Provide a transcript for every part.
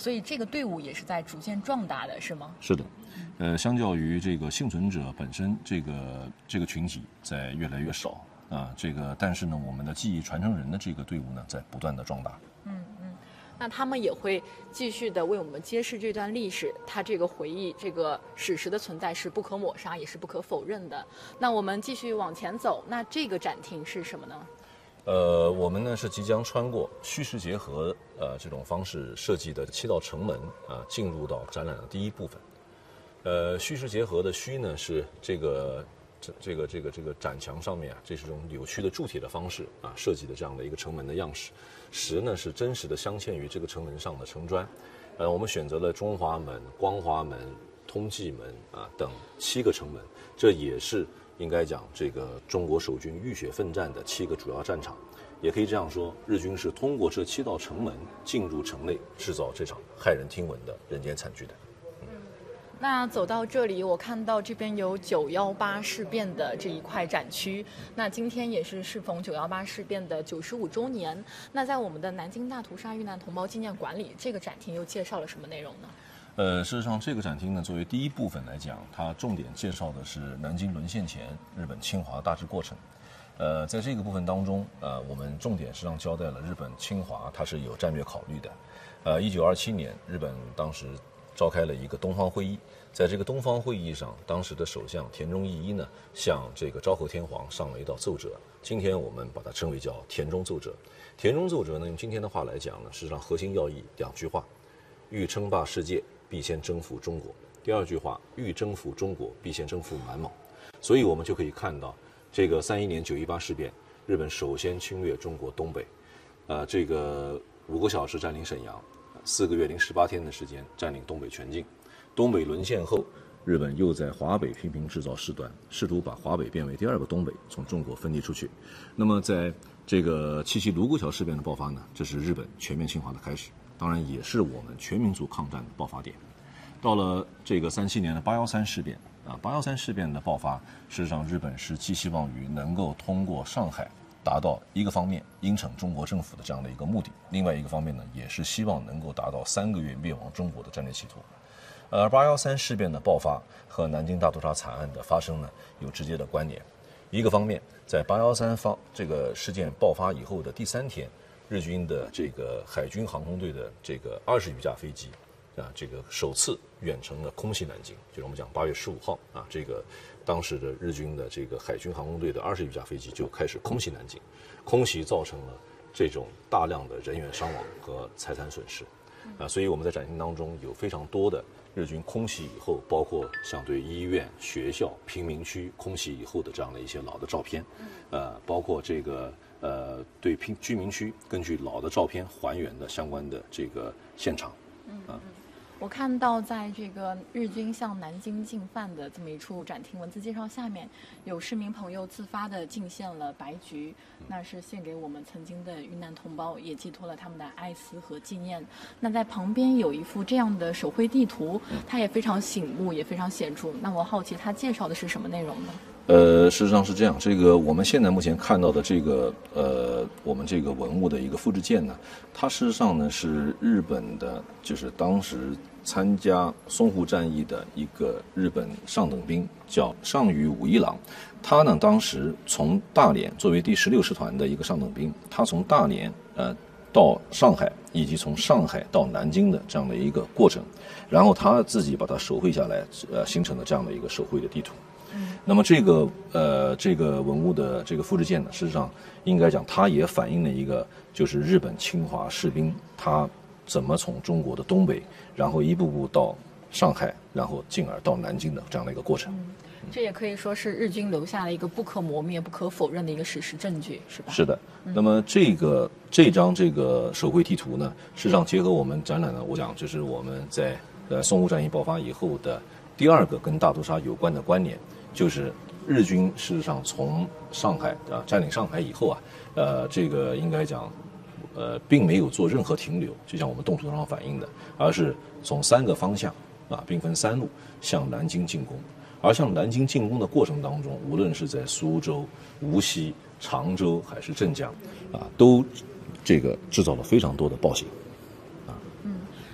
所以这个队伍也是在逐渐壮大的，是吗？ 是的。相较于这个幸存者本身，这个群体在越来越少啊，但是呢，我们的记忆传承人的这个队伍呢，在不断的壮大。 那他们也会继续的为我们揭示这段历史，它这个回忆、这个史实的存在是不可抹杀，也是不可否认的。那我们继续往前走，那这个展厅是什么呢？ 我们呢是即将穿过虚实结合这种方式设计的7道城门啊，进入到展览的第一部分。虚实结合的虚呢是这个展墙上面啊，这是这种扭曲的铸铁的方式啊设计的这样的一个城门的样式。实呢是真实的镶嵌于这个城门上的城砖。我们选择了中华门、光华门、通济门啊等7个城门，这也是应该讲这个中国守军浴血奋战的7个主要战场。也可以这样说，日军是通过这7道城门进入城内，制造这场骇人听闻的人间惨剧的。 那走到这里，我看到这边有9·18事变的这一块展区。那今天也是适逢9·18事变的95周年。那在我们的南京大屠杀遇难同胞纪念馆里，这个展厅又介绍了什么内容呢？ 事实上，这个展厅呢，作为第一部分来讲，它重点介绍的是南京沦陷前日本侵华大致过程。在这个部分当中，我们重点实际上交代了日本侵华它是有战略考虑的。1927年，日本当时召开了一个东方会议，在这个东方会议上，当时的首相田中义一呢，向这个昭和天皇上了一道奏折。今天我们把它称为叫田中奏折。田中奏折呢，用今天的话来讲呢，实际上核心要义2句话：欲称霸世界，必先征服中国。第2句话：欲征服中国，必先征服满蒙。所以我们就可以看到，这个31年9·18事变，日本首先侵略中国东北，这个5个小时占领沈阳。4个月零18天的时间占领东北全境。东北沦陷后，日本又在华北频频制造事端，试图把华北变为第2个东北，从中国分离出去。那么在这个77卢沟桥事变的爆发呢，这是日本全面侵华的开始，当然也是我们全民族抗战的爆发点。到了这个37年的8·13事变，8·13事变的爆发，事实上日本是寄希望于能够通过上海达到一个方面应承中国政府的这样的一个目的，另外一个方面呢，也是希望能够达到3个月灭亡中国的战略企图。8·13事变的爆发和南京大屠杀惨案的发生呢，有直接的关联。一个方面，在8·13这个事件爆发以后的第3天，日军的这个海军航空队的这个20余架飞机这个首次远程的空袭南京，就是我们讲8月15号这个当时的日军的这个海军航空队的20余架飞机就开始空袭南京，空袭造成了这种大量的人员伤亡和财产损失所以我们在展厅当中有非常多的日军空袭以后，包括像对医院、学校、贫民区空袭以后的这样的一些老的照片，包括这个对居民区根据老的照片还原的相关的这个现场。 我看到在这个日军向南京进犯的这么一处展厅文字介绍下面，有市民朋友自发地敬献了白菊，那是献给我们曾经的遇难同胞，也寄托了他们的哀思和纪念。那在旁边有一幅这样的手绘地图，它也非常醒目，也非常显著。那我好奇它介绍的是什么内容呢？ 事实上是这样，这个我们现在目前看到的这个我们这个文物的一个复制件呢，它事实上呢是日本的，就是当时参加淞沪战役的一个日本上等兵，叫上羽武一郎。他呢当时从大连作为第16师团的一个上等兵，他从大连到上海，以及从上海到南京的这样的一个过程，然后他自己把它手绘下来，形成了这样的一个手绘的地图。那么这个文物的这个复制件呢，事实上应该讲，它也反映了一个就是日本侵华士兵他怎么从中国的东北，然后一步步到上海，然后进而到南京的这样的一个过程。 这也可以说是日军留下了一个不可磨灭、不可否认的一个史实证据，是吧？ 是的。那么这张这个手绘地图呢，事实上结合我们展览呢，我讲就是我们在淞沪战役爆发以后的第2个跟大屠杀有关的关联。就是日军事实上从上海占领上海以后这个应该讲并没有做任何停留，就像我们动图上反映的，而是从3个方向兵分3路向南京进攻。而向南京进攻的过程当中，无论是在苏州、无锡、常州还是镇江都这个制造了非常多的暴行。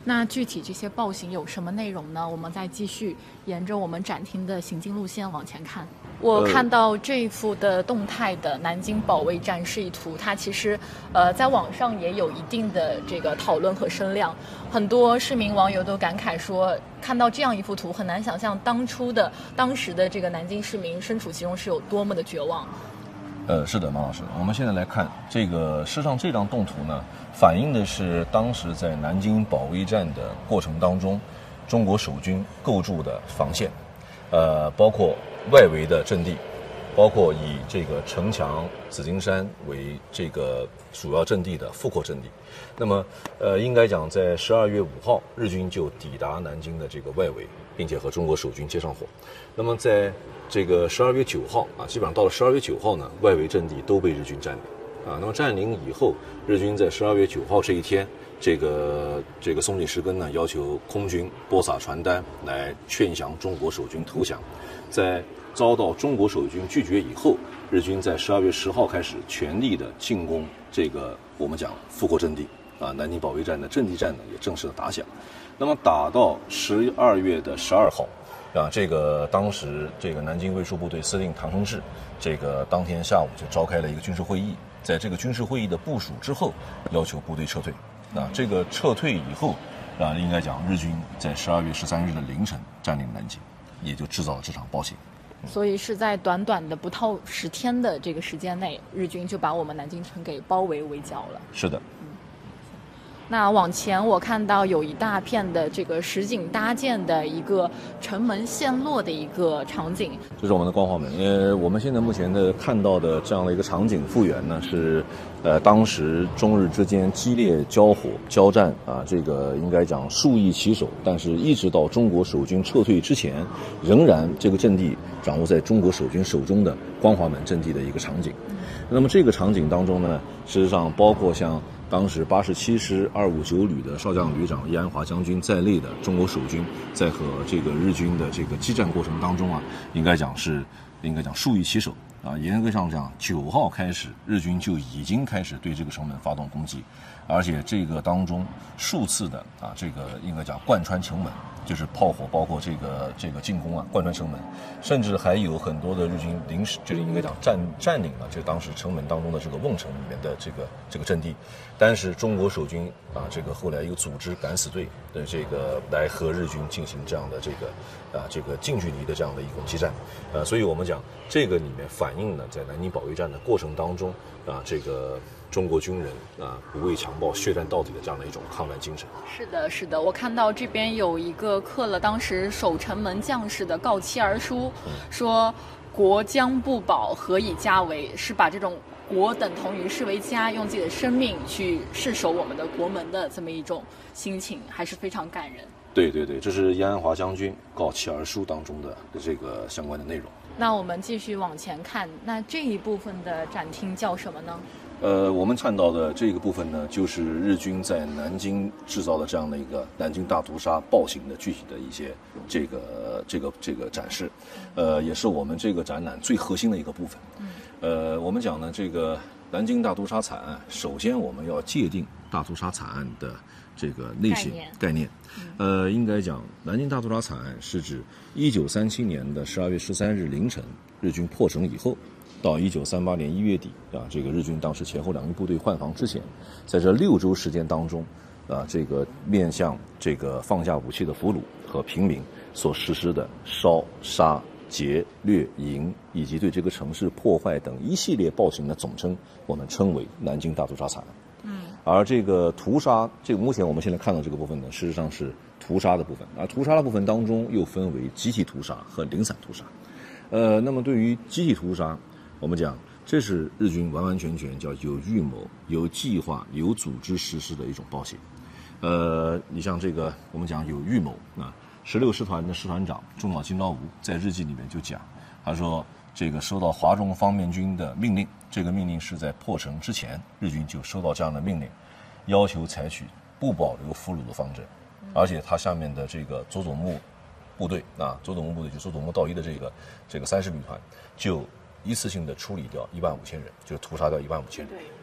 那具体这些暴行有什么内容呢？我们再继续沿着我们展厅的行进路线往前看。我看到这一幅的动态的南京保卫战示意图，它其实在网上也有一定的这个讨论和声量。很多市民网友都感慨说，看到这样一幅图，很难想象当时的这个南京市民身处其中是有多么的绝望。 是的，马老师，我们现在来看这个，事实上这张动图呢，反映的是当时在南京保卫战的过程当中，中国守军构筑的防线，包括外围的阵地，包括以这个城墙、紫金山为这个主要阵地的复扩阵地。那么，应该讲，在12月5号，日军就抵达南京的这个外围，并且和中国守军接上火。那么，在这个12月9号啊，基本上到了12月9号呢，外围阵地都被日军占领啊。那么占领以后，日军在12月9号这一天，这个松井石根呢，要求空军播撒传单来劝降中国守军投降。在遭到中国守军拒绝以后，日军在12月10号开始全力的进攻这个我们讲复扩阵地啊，南京保卫战的阵地战呢也正式的打响。那么打到12月的12号。啊，这个当时这个南京卫戍部队司令唐生智，这个当天下午就召开了一个军事会议，在这个军事会议的部署之后，要求部队撤退。啊，这个撤退以后，啊，应该讲日军在12月13日的凌晨占领南京，也就制造了这场暴行。 所以是在短短的不到10天的这个时间内，日军就把我们南京城给包围围剿了。 是的。 那往前我看到有一大片的这个实景搭建的一个城门陷落的一个场景， 这是我们的光华门。我们现在目前的看到的这样的一个场景复原呢，是当时中日之间激烈交火交战啊，这个应该讲数亿骑手，但是一直到中国守军撤退之前，仍然这个阵地掌握在中国守军手中的光华门阵地的一个场景。那么这个场景当中呢，事实上包括像当时87师259旅的少将旅长叶安华将军在内的中国守军，在和这个日军的这个激战过程当中啊，应该讲数亿骑手啊。严格上讲，9号开始，日军就已经开始对这个城门发动攻击，而且这个当中数次的啊，这个应该讲贯穿城门，就是炮火，包括这个进攻啊，贯穿城门，甚至还有很多的日军临时就是应该讲占领了这当时城门当中的这个瓮城里面的这个阵地。但是中国守军啊，这个后来又组织敢死队的这个来和日军进行这样的这个近距离的这样的一种激战，所以我们讲这个里面反映了在南京保卫战的过程当中啊，这个中国军人啊不畏强暴、血战到底的这样的一种抗战精神。 是的，是的，我看到这边有一个刻了当时守城门将士的告妻儿书，说国将不保，何以家为？是把这种国等同于视为家，用自己的生命去誓守我们的国门的这么一种心情，还是非常感人。 对对对，这是叶安华将军告妻儿书当中的这个相关的内容。 那我们继续往前看，那这一部分的展厅叫什么呢？ 我们看到的这个部分呢，就是日军在南京制造的这样的一个南京大屠杀暴行的具体的一些这个展示，也是我们这个展览最核心的一个部分。我们讲呢，这个南京大屠杀惨案，首先我们要界定大屠杀惨案的这个类型概念。应该讲，南京大屠杀惨案是指1937年的12月13日凌晨，日军破城以后，到1938年1月底啊，这个日军当时前后两军部队换防之前，在这6周时间当中，啊，这个面向这个放下武器的俘虏和平民所实施的烧杀劫掠营以及对这个城市破坏等一系列暴行的总称，我们称为南京大屠杀惨案。而这个屠杀，这个目前我们现在看到这个部分呢，事实上是屠杀的部分。而屠杀的部分当中又分为集体屠杀和零散屠杀。那么对于集体屠杀，我们讲这是日军完完全全叫有预谋、有计划、有组织实施的一种暴行。你像这个我们讲有预谋啊，16师团的师团长中岛金刀吾在日记里面就讲，他说这个收到华中方面军的命令，这个命令是在破城之前，日军就收到这样的命令，要求采取不保留俘虏的方针，而且他下面的这个佐佐木部队啊，佐佐木部队就佐佐木道一的这个30旅团，就一次性的处理掉15000人，就屠杀掉15000人。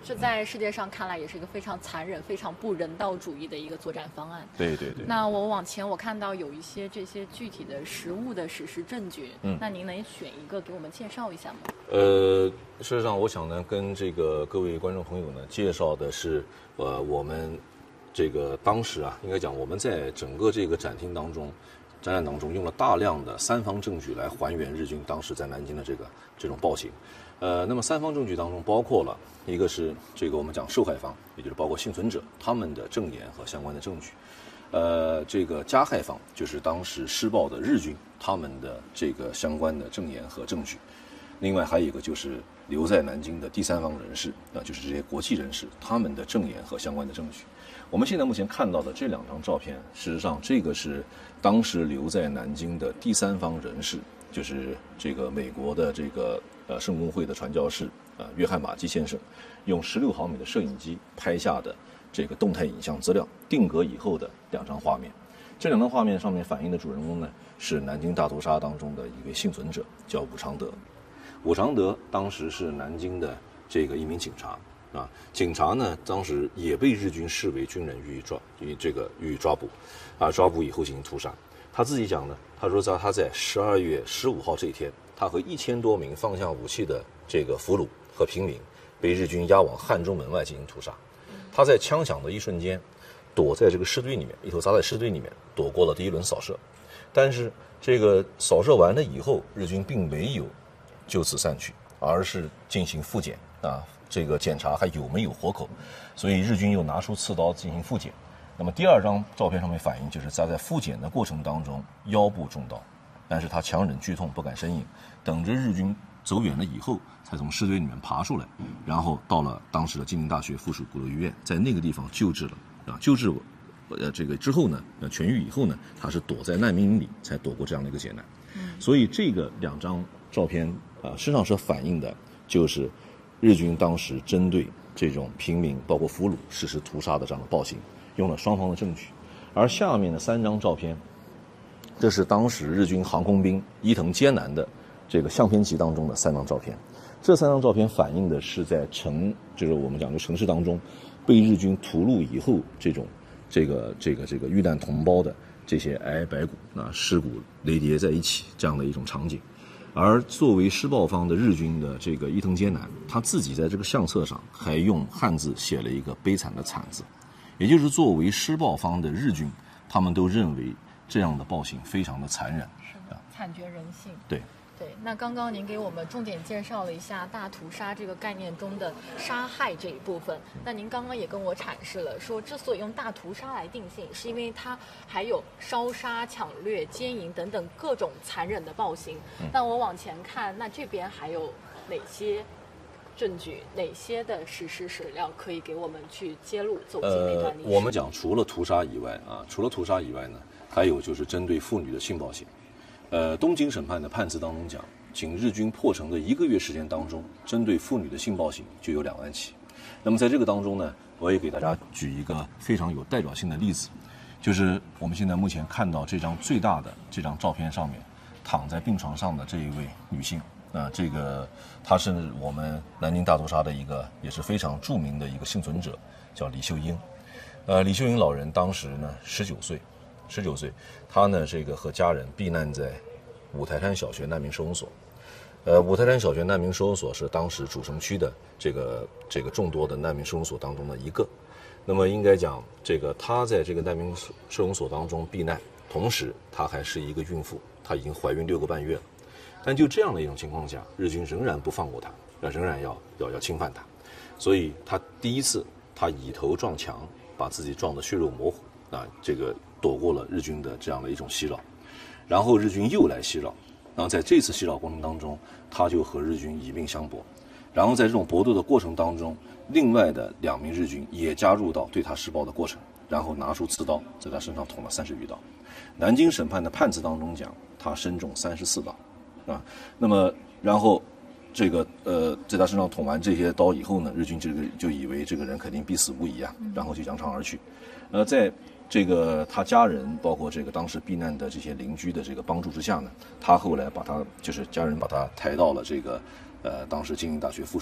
这在世界上看来也是一个非常残忍、非常不人道主义的一个作战方案。 对对对。 那我往前我看到有一些这些具体的实物的史实证据，那您能选一个给我们介绍一下吗？ 事实上，我想呢，跟这个各位观众朋友呢，介绍的是，我们这个当时啊，应该讲我们在整个这个展览当中，用了大量的三方证据来还原日军当时在南京的这种暴行。那么三方证据当中包括了一个是这个我们讲受害方，也就是包括幸存者他们的证言和相关的证据。这个加害方就是当时施暴的日军他们的这个相关的证言和证据。另外还有一个就是留在南京的第三方人士，就是这些国际人士他们的证言和相关的证据。我们现在目前看到的这2张照片，事实上这个是当时留在南京的第三方人士，就是这个美国的这个圣公会的传教士约翰马基先生，用16毫米的摄影机拍下的这个动态影像资料定格以后的2张画面。这2张画面上面反映的主人公呢，是南京大屠杀当中的一位幸存者，叫武常德。武常德当时是南京的这个一名警察警察呢当时也被日军视为军人予以抓捕抓捕以后进行屠杀。他自己讲呢，他说他在12月15号这一天，他和1000多名放下武器的这个俘虏和平民被日军押往汉中门外进行屠杀。他在枪响的一瞬间，躲在这个尸堆里面，一头扎在尸堆里面，躲过了第一轮扫射。但是这个扫射完了以后，日军并没有就此散去，而是进行复检这个检查还有没有活口，所以日军又拿出刺刀进行复检。那么第2张照片上面反映就是他在复检的过程当中腰部中刀，但是他强忍剧痛不敢呻吟，等着日军走远了以后才从尸堆里面爬出来，然后到了当时的金陵大学附属鼓楼医院，在那个地方救治了救治这个之后呢痊愈以后呢，他是躲在难民营里才躲过这样的一个劫难。所以这个2张照片实际上是反映的就是日军当时针对这种平民包括俘虏实施屠杀的这样的暴行，用了双方的证据。而下面的3张照片，这是当时日军航空兵伊藤艰难的这个相片集当中的3张照片。这3张照片反映的是在就是我们讲的城市当中被日军屠戮以后这种这个遇难同胞的这些皑皑白骨尸骨堆叠在一起这样的一种场景。而作为施暴方的日军的这个伊藤艰难，他自己在这个相册上还用汉字写了一个悲惨的惨字，也就是作为施暴方的日军，他们都认为这样的暴行非常的残忍， 是的，惨绝人性。 对。 那刚刚您给我们重点介绍了一下大屠杀这个概念中的杀害这一部分，那您刚刚也跟我阐释了说，之所以用大屠杀来定性，是因为它还有烧杀、抢掠、奸淫等等各种残忍的暴行。但我往前看，那这边还有哪些证据，哪些的史实史料可以给我们去揭露走进那段历史？ 我们讲除了屠杀以外呢，还有就是针对妇女的性暴行。东京审判的判词当中讲，仅日军破城的1个月时间当中，针对妇女的性暴行就有2万起。那么在这个当中呢，我也给大家举一个非常有代表性的例子，就是我们现在目前看到这张最大的这张照片上面躺在病床上的这一位女性，这个她是我们南京大屠杀的一个也是非常著名的一个幸存者，叫李秀英。李秀英老人当时呢19岁，他呢这个和家人避难在五台山小学难民收容所。五台山小学难民收容所是当时主城区的这个众多的难民收容所当中的一个。那么应该讲，这个他在这个难民收容所当中避难，同时他还是一个孕妇，她已经怀孕6个半月了。但就这样的一种情况下，日军仍然不放过她，仍然要侵犯她。所以他第一次他以头撞墙，把自己撞得血肉模糊，这个躲过了日军的这样的一种袭扰。然后日军又来袭扰，然后在这次袭扰过程当中，他就和日军以命相搏。然后在这种搏斗的过程当中，另外的2名日军也加入到对他施暴的过程，然后拿出刺刀在他身上捅了30余刀。南京审判的判词当中讲，他身中34刀，那么然后这个在他身上捅完这些刀以后呢，日军就以为这个人肯定必死无疑啊，然后就扬长而去。在这个他家人包括这个当时避难的这些邻居的这个帮助之下呢，他后来把他就是家人把他抬到了这个当时金陵大学附属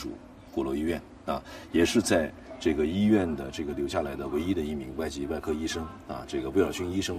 鼓楼医院啊，也是在这个医院的这个留下来的唯一的一名外籍外科医生啊，这个威尔逊医生